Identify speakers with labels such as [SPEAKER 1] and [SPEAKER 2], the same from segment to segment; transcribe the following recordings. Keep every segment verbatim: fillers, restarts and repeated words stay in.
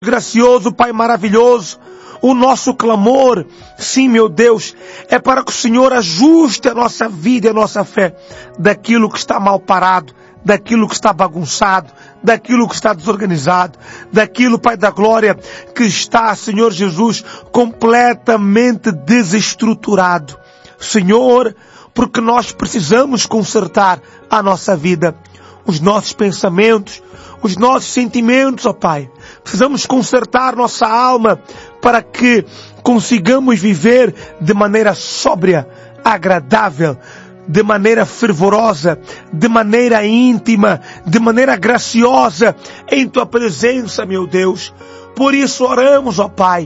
[SPEAKER 1] gracioso, Pai maravilhoso, o nosso clamor, sim, meu Deus, é para que o Senhor ajuste a nossa vida e a nossa fé daquilo que está mal parado, daquilo que está bagunçado, daquilo que está desorganizado, daquilo, Pai da glória, que está, Senhor Jesus, completamente desestruturado. Senhor, porque nós precisamos consertar a nossa vida, os nossos pensamentos, os nossos sentimentos, ó Pai. Precisamos consertar nossa alma para que consigamos viver de maneira sóbria, agradável, de maneira fervorosa, de maneira íntima, de maneira graciosa em Tua presença, meu Deus. Por isso oramos, ó Pai.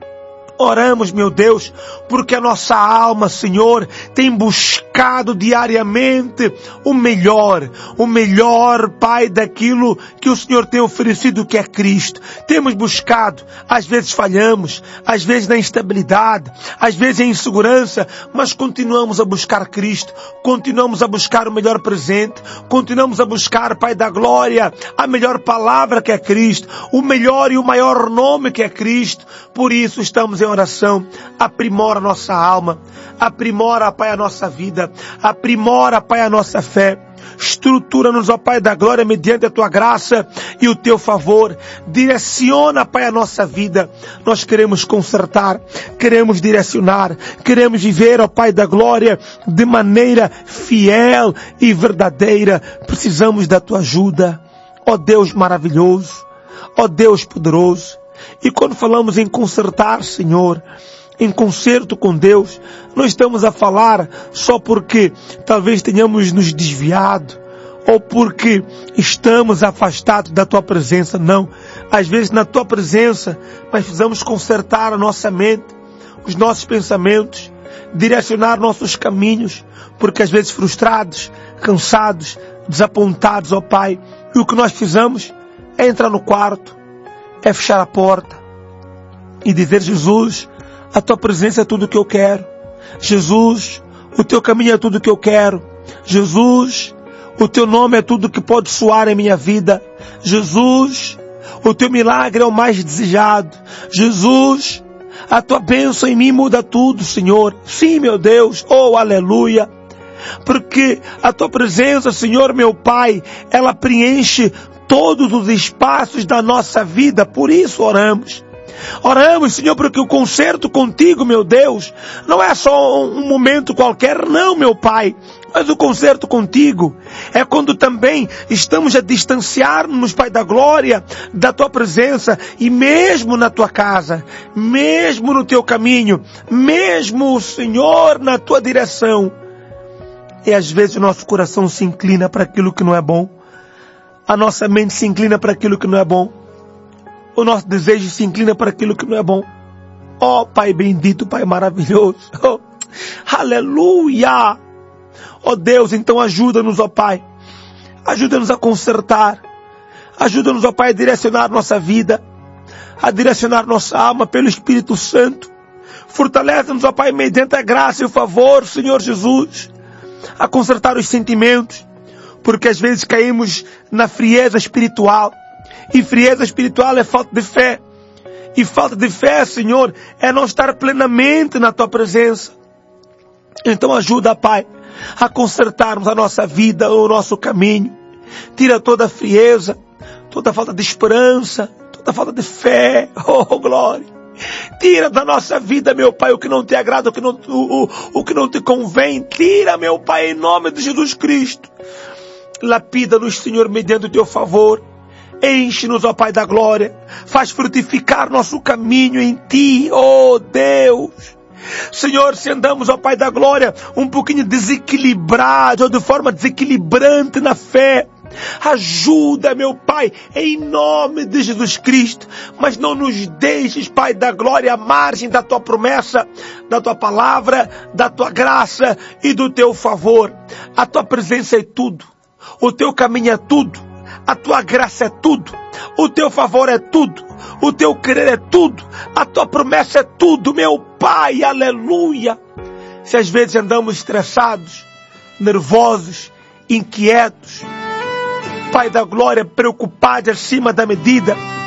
[SPEAKER 1] Oramos, meu Deus, porque a nossa alma, Senhor, tem buscado diariamente o melhor, o melhor, Pai, daquilo que o Senhor tem oferecido, que é Cristo. Temos buscado, às vezes falhamos, às vezes na instabilidade, às vezes em insegurança, mas continuamos a buscar Cristo, continuamos a buscar o melhor presente, continuamos a buscar, Pai da glória, a melhor palavra que é Cristo, o melhor e o maior nome que é Cristo. Por isso estamos em oração. Aprimora a nossa alma, aprimora, Pai, a nossa vida, aprimora, Pai, a nossa fé. Estrutura-nos, ó Pai da glória, mediante a Tua graça e o Teu favor. Direciona, Pai, a nossa vida. Nós queremos consertar, queremos direcionar, queremos viver, ó Pai da glória, de maneira fiel e verdadeira. Precisamos da Tua ajuda, ó Deus maravilhoso, ó Deus poderoso. E quando falamos em consertar, Senhor, em concerto com Deus, não estamos a falar só porque talvez tenhamos nos desviado ou porque estamos afastados da Tua presença. Não. Às vezes na Tua presença nós precisamos consertar a nossa mente, os nossos pensamentos, direcionar nossos caminhos, porque às vezes frustrados, cansados, desapontados, ó Pai, e o que nós precisamos é entrar no quarto, é fechar a porta e dizer: Jesus, a Tua presença é tudo o que eu quero. Jesus, o Teu caminho é tudo o que eu quero. Jesus, o Teu nome é tudo que pode soar em minha vida. Jesus, o Teu milagre é o mais desejado. Jesus, a Tua bênção em mim muda tudo, Senhor. Sim, meu Deus, oh aleluia. Porque a Tua presença, Senhor, meu Pai, ela preenche todos os espaços da nossa vida. Por isso oramos. Oramos, Senhor, porque o concerto contigo, meu Deus, não é só um momento qualquer, não, meu Pai. Mas o concerto contigo é quando também estamos a distanciar-nos, Pai da glória, da Tua presença. E mesmo na Tua casa, mesmo no Teu caminho, mesmo, Senhor, na Tua direção, e às vezes o nosso coração se inclina para aquilo que não é bom. A nossa mente se inclina para aquilo que não é bom. O nosso desejo se inclina para aquilo que não é bom. Oh, Pai bendito, Pai maravilhoso. Oh, aleluia. Oh Deus, então ajuda-nos, ó Pai. Ajuda-nos a consertar. Ajuda-nos, ó Pai, a direcionar nossa vida. A direcionar nossa alma pelo Espírito Santo. Fortalece-nos, ó Pai, mediante a graça e o favor, Senhor Jesus. A consertar os sentimentos. Porque às vezes caímos na frieza espiritual. E frieza espiritual é falta de fé. E falta de fé, Senhor, é não estar plenamente na Tua presença. Então ajuda, Pai, a consertarmos a nossa vida, o nosso caminho. Tira toda a frieza, toda a falta de esperança, toda a falta de fé. Oh, glória. Tira da nossa vida, meu Pai, o que não te agrada, o que não, o, o, o que não te convém. Tira, meu Pai, em nome de Jesus Cristo. Lapida-nos, Senhor, mediante o Teu favor. Enche-nos, ó Pai da glória. Faz frutificar nosso caminho em Ti, ó Deus. Senhor, se andamos, ó Pai da glória, um pouquinho desequilibrados, ou de forma desequilibrante na fé, ajuda, meu Pai, em nome de Jesus Cristo. Mas não nos deixes, Pai da glória, à margem da Tua promessa, da Tua palavra, da Tua graça e do Teu favor. A Tua presença é tudo. O Teu caminho é tudo. A Tua graça é tudo. O Teu favor é tudo. O Teu querer é tudo. A Tua promessa é tudo, meu Pai. Aleluia. Se às vezes andamos estressados, nervosos, inquietos, Pai da glória, preocupados acima da medida,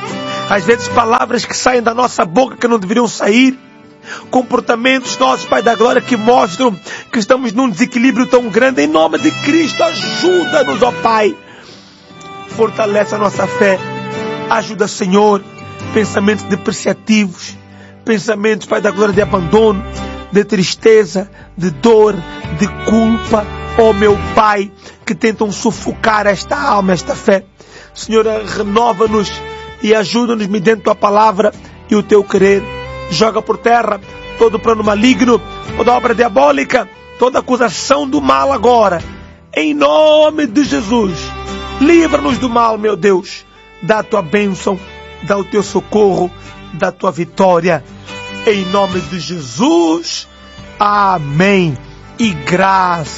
[SPEAKER 1] Às vezes palavras que saem da nossa boca que não deveriam sair. Comportamentos nossos, Pai da glória, que mostram que estamos num desequilíbrio tão grande. Em nome de Cristo, ajuda-nos, ó Pai. Fortalece a nossa fé. Ajuda, Senhor, pensamentos depreciativos, pensamentos, Pai da glória, de abandono, de tristeza, de dor, de culpa, ó meu Pai, que tentam sufocar esta alma, esta fé. Senhor, renova-nos e ajuda-nos mediante Tua palavra e o Teu querer. Joga por terra todo plano maligno, toda obra diabólica, toda acusação do mal agora. Em nome de Jesus, livra-nos do mal, meu Deus. Dá a Tua bênção, dá o Teu socorro, dá a Tua vitória. Em nome de Jesus, amém. E graças